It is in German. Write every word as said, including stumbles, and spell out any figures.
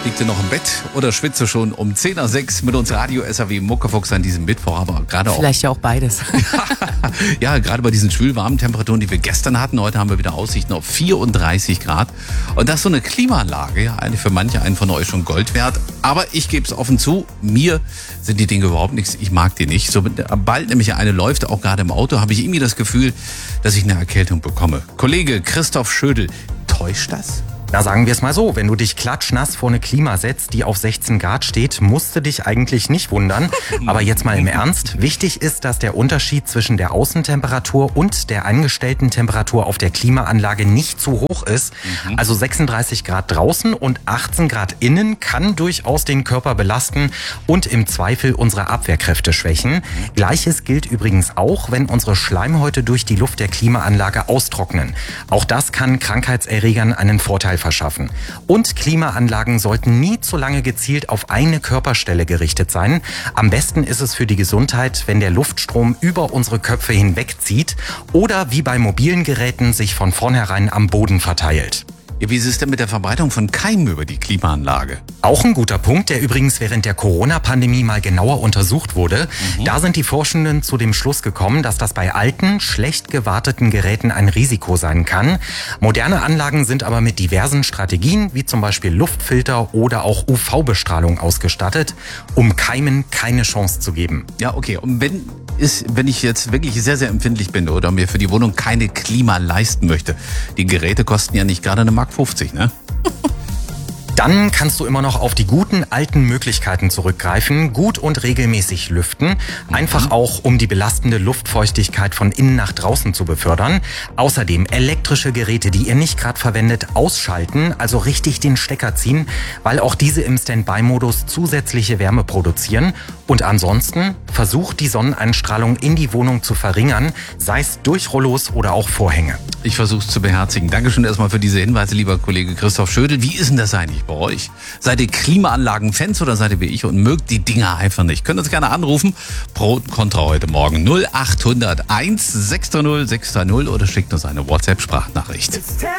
Liegt ihr noch im Bett oder schwitzt du schon um zehn nach sechs mit uns Radio S R W Muckefuchs an diesem Mittwoch? Aber gerade auch. Vielleicht ja auch beides. Ja, gerade bei diesen schwülwarmen Temperaturen, die wir gestern hatten. Heute haben wir wieder Aussichten auf vierunddreißig Grad. Und das ist so eine Klimaanlage, ja, eine für manche einen von euch schon Gold wert. Aber ich gebe es offen zu, mir sind die Dinge überhaupt nichts. Ich mag die nicht. Sobald nämlich eine läuft, auch gerade im Auto, habe ich irgendwie das Gefühl, dass ich eine Erkältung bekomme. Kollege Christoph Schödel, täuscht das? Na, sagen wir es mal so, wenn du dich klatschnass vor eine Klima setzt, die auf sechzehn Grad steht, musst du dich eigentlich nicht wundern. Aber jetzt mal im Ernst, wichtig ist, dass der Unterschied zwischen der Außentemperatur und der eingestellten Temperatur auf der Klimaanlage nicht zu hoch ist. Mhm. Also sechsunddreißig Grad draußen und achtzehn Grad innen kann durchaus den Körper belasten und im Zweifel unsere Abwehrkräfte schwächen. Gleiches gilt übrigens auch, wenn unsere Schleimhäute durch die Luft der Klimaanlage austrocknen. Auch das kann Krankheitserregern einen Vorteil verschaffen. Und Klimaanlagen sollten nie zu lange gezielt auf eine Körperstelle gerichtet sein. Am besten ist es für die Gesundheit, wenn der Luftstrom über unsere Köpfe hinwegzieht oder wie bei mobilen Geräten sich von vornherein am Boden verteilt. Ja, wie ist es denn mit der Verbreitung von Keimen über die Klimaanlage? Auch ein guter Punkt, der übrigens während der Corona-Pandemie mal genauer untersucht wurde. Mhm. Da sind die Forschenden zu dem Schluss gekommen, dass das bei alten, schlecht gewarteten Geräten ein Risiko sein kann. Moderne Anlagen sind aber mit diversen Strategien, wie zum Beispiel Luftfilter oder auch U V-Bestrahlung ausgestattet, um Keimen keine Chance zu geben. Ja, okay. Und wenn ist, wenn ich jetzt wirklich sehr, sehr empfindlich bin oder mir für die Wohnung keine Klima leisten möchte, die Geräte kosten ja nicht gerade eine Mark fünfzig, ne? Dann kannst du immer noch auf die guten alten Möglichkeiten zurückgreifen, gut und regelmäßig lüften, einfach auch um die belastende Luftfeuchtigkeit von innen nach draußen zu befördern. Außerdem elektrische Geräte, die ihr nicht gerade verwendet, ausschalten, also richtig den Stecker ziehen, weil auch diese im Standby-Modus zusätzliche Wärme produzieren. Und ansonsten versucht die Sonneneinstrahlung in die Wohnung zu verringern, sei es durch Rollos oder auch Vorhänge. Ich versuche es zu beherzigen. Dankeschön erstmal für diese Hinweise, lieber Kollege Christoph Schödel. Wie ist denn das eigentlich bei euch? Seid ihr Klimaanlagen-Fans oder seid ihr wie ich und mögt die Dinger einfach nicht? Könnt uns gerne anrufen. Pro und Contra heute Morgen null acht null null eins sechs drei null sechs drei null oder schickt uns eine WhatsApp-Sprachnachricht.